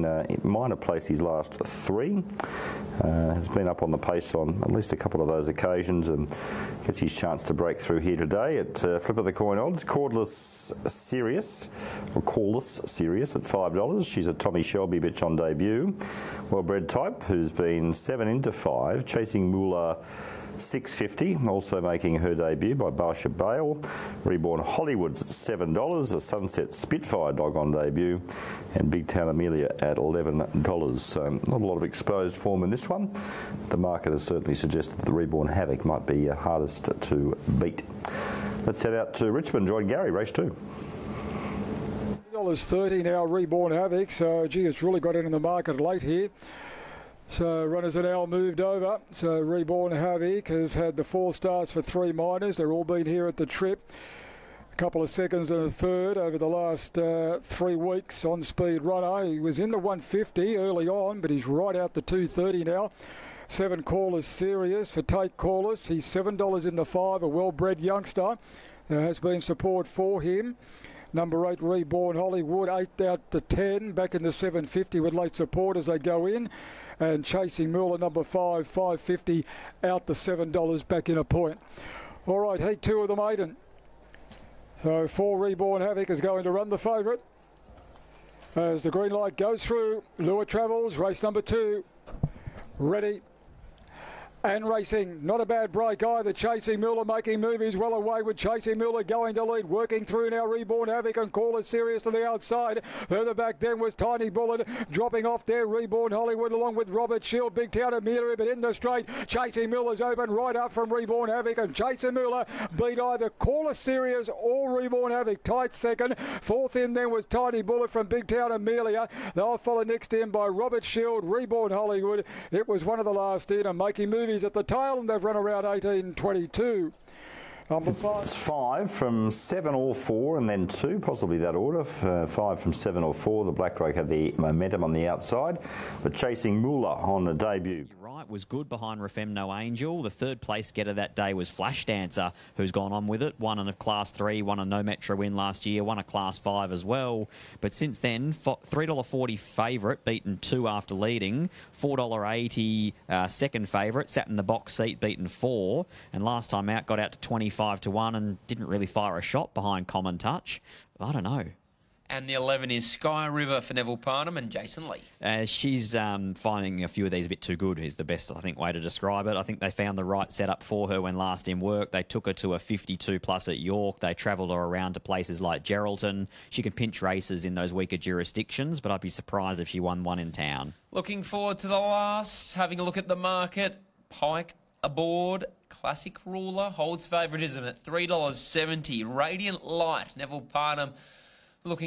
in minor place his last 3. Has been up on the pace on at least a couple of those occasions and gets his chance to break through here today at flip of the coin odds. Cordless Sirius at $5. She's a Tommy Shelby bitch on debut. Well-bred type who's been 7 into 5, chasing Moolah $6.50, also making her debut by Barsha Bale. Reborn Hollywood's at $7, a Sunset Spitfire dog on debut, and Big Town Amelia at $11. So not a lot of exposed form in this one. The market has certainly suggested the Reborn Havoc might be hardest to beat. Let's head out to Richmond, join Gary, race 2. $30 now, Reborn Havoc, so gee, it's really got into the market late here. So runners are now moved over. So Reborn Havoc has had the 4 starts for 3 minors. They're all been here at the trip. A couple of seconds and a third over the last 3 weeks on Speed Runner. He was in the 150 early on, but he's right out the 230 now. 7 Callers Serious for Take Callers. He's $7 in the 5, a well-bred youngster. There has been support for him. Number 8, Reborn Hollywood, 8 out to 10, back in the 750 with late support as they go in. And Chasing Moolah, number 5, $5.50 out to $7 back in a point. All right, heat 2 of the maiden. So 4 Reborn Havoc is going to run the favourite. As the green light goes through, Lure Travels, race number 2. Ready. And racing, not a bad break either. Chasing Moolah making movies well away with Chasing Moolah going to lead. Working through now, Reborn Havoc and Caller Serious to the outside. Further back then was Tiny Bullet dropping off there. Reborn Hollywood along with Robert Shield. Big Town Amelia, but in the straight. Chasing Moolah's open right up from Reborn Havoc, and Chasing Moolah beat either Caller Serious or Reborn Havoc. Tight second. 4th in then was Tiny Bullet from Big Town Amelia. They'll follow next in by Robert Shield, Reborn Hollywood. It was one of the last in and making movies at the tail, and they've run around 18.22. Number 5. It's 5 from 7 or 4, and then 2, possibly that order. 5 from 7 or 4. The Black Rogue had the momentum on the outside, but Chasing Moolah on the debut. Right, was good behind Refem No Angel. The 3rd place getter that day was Flash Dancer, who's gone on with it. Won in a Class 3, won a No Metro win last year, won a Class 5 as well. But since then, $3.40 favourite, beaten 2 after leading. $4.80 second favourite, sat in the box seat, beaten 4. And last time out, got out to 25 to 1 and didn't really fire a shot behind Common Touch. I don't know. And the 11 is Sky River for Neville Parnham and Jason Lee. She's finding a few of these a bit too good is the best, I think, way to describe it. I think they found the right setup for her when last in work. They took her to a 52 plus at York. They travelled her around to places like Geraldton. She can pinch races in those weaker jurisdictions, but I'd be surprised if she won one in town. Looking forward to the last. Having a look at the market. Pike aboard. Classic Ruler holds favouritism at $3.70. Radiant Light, Neville Parnham